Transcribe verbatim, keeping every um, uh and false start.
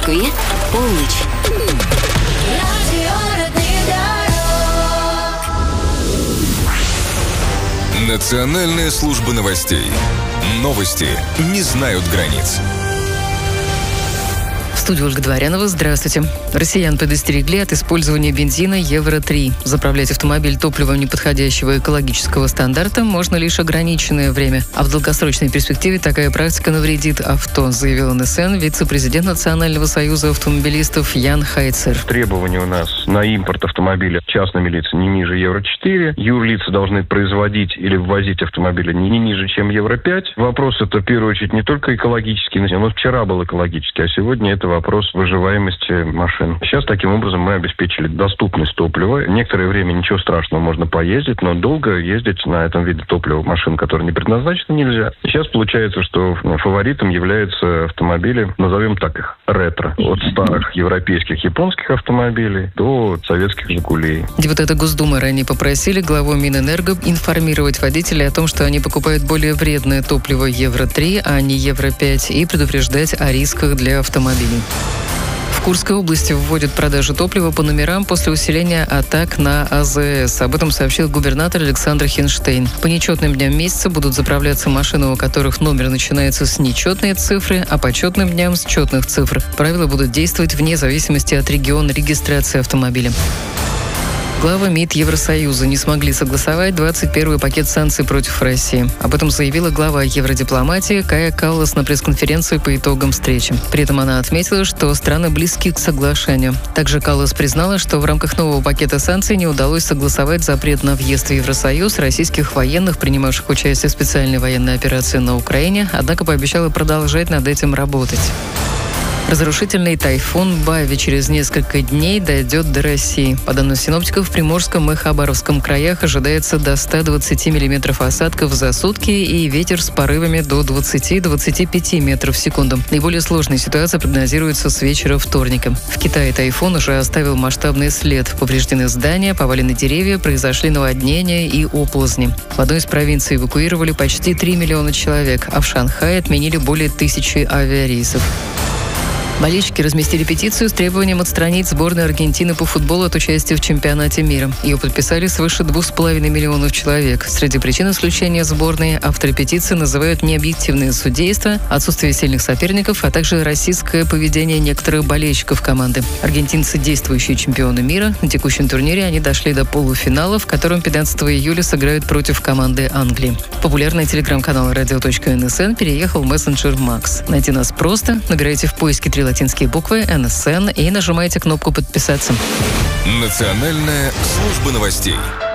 Москве полночь. Национальная служба новостей. Новости не знают границ. В студии Ольга Дворянова. Здравствуйте. Россиян предостерегли от использования бензина Евро три. Заправлять автомобиль топливом неподходящего экологического стандарта можно лишь ограниченное время. А в долгосрочной перспективе такая практика навредит авто, заявил эн эс эн вице-президент Национального союза автомобилистов Ян Хайцер. Требования у нас на импорт автомобиля частными лицами не ниже Евро четыре. Юрлица должны производить или ввозить автомобили не ниже, чем Евро пять. Вопрос это, в первую очередь, не только экологический, но вчера был экологический, а сегодня это вопрос выживаемости машин. Сейчас таким образом мы обеспечили доступность топлива. Некоторое время ничего страшного, можно поездить, но долго ездить на этом виде топлива машин, которые не предназначены, нельзя. Сейчас получается, что фаворитом являются автомобили, назовем так их, ретро. От старых европейских, японских автомобилей до советских «Жигулей». Депутаты Госдумы ранее попросили главу Минэнерго информировать водителей о том, что они покупают более вредное топливо Евро три, а не Евро пять, и предупреждать о рисках для автомобилей. В Курской области вводят продажу топлива по номерам после усиления атак на а зэ эс. Об этом сообщил губернатор Александр Хинштейн. По нечетным дням месяца будут заправляться машины, у которых номер начинается с нечетной цифры, а по четным дням с четных цифр. Правила будут действовать вне зависимости от региона регистрации автомобиля. Главы МИД Евросоюза не смогли согласовать двадцать первый пакет санкций против России. Об этом заявила глава евродипломатии Кая Каллас на пресс-конференции по итогам встречи. При этом она отметила, что страны близки к соглашению. Также Каллас признала, что в рамках нового пакета санкций не удалось согласовать запрет на въезд в Евросоюз российских военных, принимавших участие в специальной военной операции на Украине, однако пообещала продолжать над этим работать. Разрушительный тайфун Бави через несколько дней дойдет до России. По данным синоптиков, в Приморском и Хабаровском краях ожидается до ста двадцати миллиметров осадков за сутки и ветер с порывами до двадцати — двадцати пяти метров в секунду. Наиболее сложная ситуация прогнозируется с вечера вторника. В Китае тайфун уже оставил масштабный след. Повреждены здания, повалены деревья, произошли наводнения и оползни. В одной из провинций эвакуировали почти три миллиона человек, а в Шанхае отменили более тысячи авиарейсов. Болельщики разместили петицию с требованием отстранить сборную Аргентины по футболу от участия в чемпионате мира. Ее подписали свыше двух с половиной миллионов человек. Среди причин исключения сборной авторы петиции называют необъективное судейство, отсутствие сильных соперников, а также расистское поведение некоторых болельщиков команды. Аргентинцы – действующие чемпионы мира. На текущем турнире они дошли до полуфинала, в котором пятнадцатого июля сыграют против команды Англии. Популярный телеграм-канал радио точка эн эс эн переехал в мессенджер Макс. Найти нас просто. Набирайте в поиске три латинские буквы эн эс эн и нажимайте кнопку «Подписаться». Национальная служба новостей.